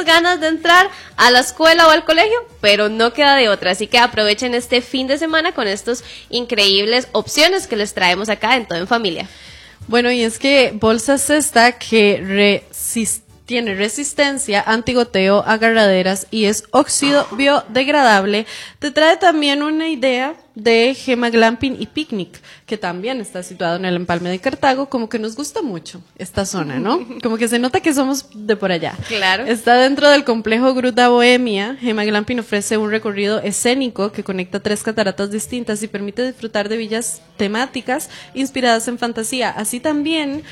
ganas de entrar a la escuela o al colegio, pero no queda de otra, así que aprovechen este fin de semana con estas increíbles opciones que les traemos acá en Todo en Familia. Bueno, y es que Bolsa Cesta, que tiene resistencia, antigoteo, agarraderas y es óxido biodegradable, te trae también una idea de Gema Glamping y Picnic, que también está situado en el Empalme de Cartago. Como que nos gusta mucho esta zona, ¿no? Como que se nota que somos de por allá. Claro. Está dentro del complejo Gruta Bohemia. Gema Glamping ofrece un recorrido escénico que conecta 3 cataratas distintas y permite disfrutar de villas temáticas inspiradas en fantasía. Así también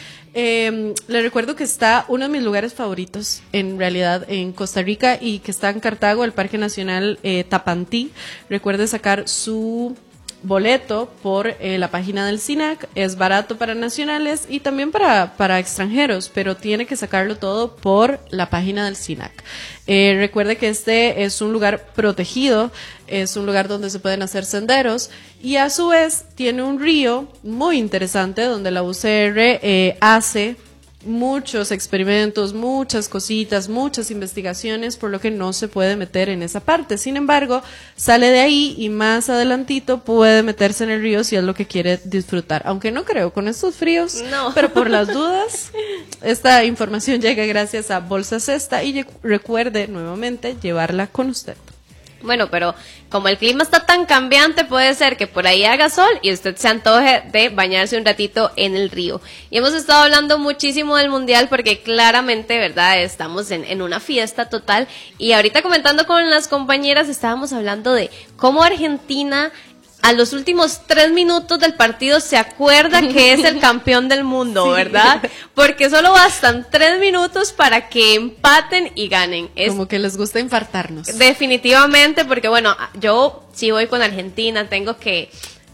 le recuerdo que está uno de mis lugares favoritos en realidad en Costa Rica y que está en Cartago, el Parque Nacional Tapantí. Recuerde sacar su boleto por la página del SINAC. Es barato para nacionales y también para extranjeros, pero tiene que sacarlo todo por la página del SINAC. Recuerde que este es un lugar protegido, es un lugar donde se pueden hacer senderos y a su vez tiene un río muy interesante donde la UCR hace muchos experimentos, muchas cositas, muchas investigaciones, por lo que no se puede meter en esa parte. Sin embargo, sale de ahí y más adelantito puede meterse en el río si es lo que quiere disfrutar. Aunque no creo con estos fríos, no. Pero por las dudas, esta información llega gracias a Bolsa Cesta y recuerde nuevamente llevarla con usted. Bueno, pero como el clima está tan cambiante, puede ser que por ahí haga sol y usted se antoje de bañarse un ratito en el río. Y hemos estado hablando muchísimo del Mundial porque claramente, ¿verdad? Estamos en una fiesta total. Y ahorita comentando con las compañeras estábamos hablando de cómo Argentina a los últimos 3 minutos del partido se acuerda que es el campeón del mundo, sí, ¿verdad? Porque solo bastan 3 minutos para que empaten y ganen. Como que les gusta infartarnos. Definitivamente, porque bueno, yo sí voy con Argentina, tengo que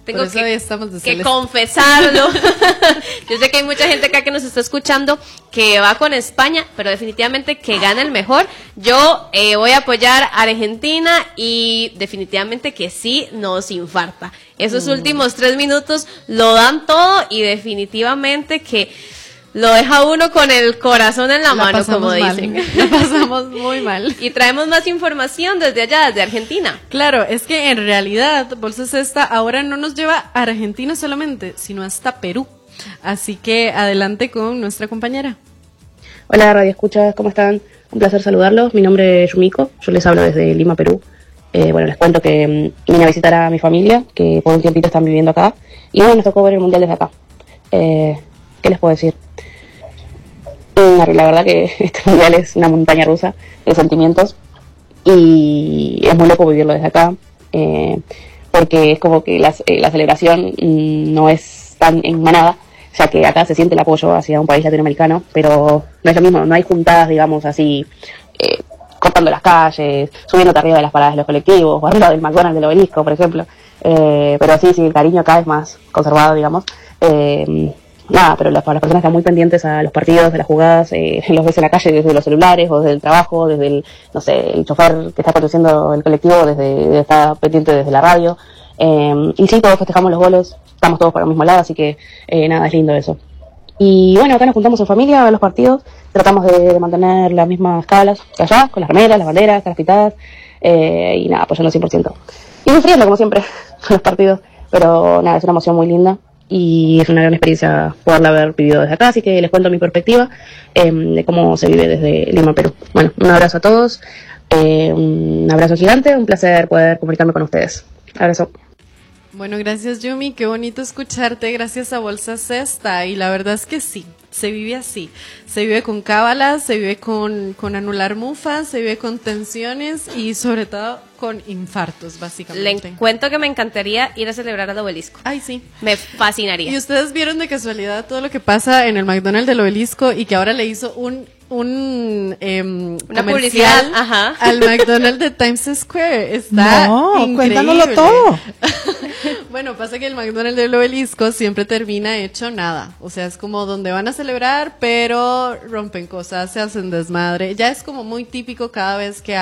confesarlo. Yo sé que hay mucha gente acá que nos está escuchando que va con España, pero definitivamente que gane el mejor. Yo voy a apoyar a Argentina y definitivamente que sí nos infarta. Esos últimos 3 minutos lo dan todo y definitivamente que lo deja uno con el corazón en la mano, como dicen. La pasamos muy mal. Y traemos más información desde allá, desde Argentina. Claro, es que en realidad Bolsa Cesta ahora no nos lleva a Argentina solamente, sino hasta Perú. Así que adelante con nuestra compañera. Hola, Radio Escuchas, ¿cómo están? Un placer saludarlos. Mi nombre es Yumiko, yo les hablo desde Lima, Perú. Bueno, les cuento que vine a visitar a mi familia, que por un tiempito están viviendo acá. Y bueno, nos tocó ver el Mundial desde acá. ¿Qué les puedo decir? La verdad que este mundial es una montaña rusa de sentimientos y es muy loco vivirlo desde acá, porque es como que la celebración no es tan en manada, ya que acá se siente el apoyo hacia un país latinoamericano, pero no es lo mismo, no hay juntadas, digamos así, cortando las calles, subiéndote arriba de las paradas de los colectivos, o arriba del McDonald's del Obelisco, por ejemplo, pero sí, el cariño acá es más conservado, digamos. Nada, pero las personas están muy pendientes a los partidos, a las jugadas, los ves en la calle desde los celulares o desde el trabajo, desde el, no sé, el chofer que está conduciendo el colectivo, está pendiente desde la radio. Y sí, todos festejamos los goles, estamos todos por el mismo lado, así que nada, es lindo eso. Y bueno, acá nos juntamos en familia a ver los partidos, tratamos de mantener las mismas escalas que allá, con las remeras, las banderas, las pitadas, y nada, apoyando 100%. Y sufriendo, como siempre, con los partidos, pero nada, es una emoción muy linda. Y es una gran experiencia poderla haber vivido desde acá, así que les cuento mi perspectiva de cómo se vive desde Lima, Perú. Bueno, un abrazo a todos, un abrazo gigante, un placer poder comunicarme con ustedes. Abrazo. Bueno, gracias Yumi, qué bonito escucharte, gracias a Bolsa Cesta, y la verdad es que sí, se vive así, se vive con cábalas, se vive con anular mufas, se vive con tensiones y sobre todo con infartos, básicamente. Le cuento que me encantaría ir a celebrar al Obelisco. Ay, sí. Me fascinaría. ¿Y ustedes vieron de casualidad todo lo que pasa en el McDonald's del Obelisco y que ahora le hizo una publicidad al McDonald's de Times Square? Está increíble. Cuéntanoslo todo. Bueno, pasa que el McDonald's del Obelisco siempre termina hecho nada. O sea, es como donde van a celebrar, pero rompen cosas, se hacen desmadre. Ya es como muy típico cada vez que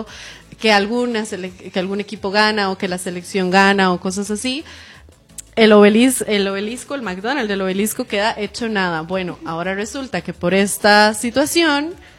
algún equipo gana o que la selección gana o cosas así. El McDonald's del Obelisco queda hecho nada. Bueno, ahora resulta que por esta situación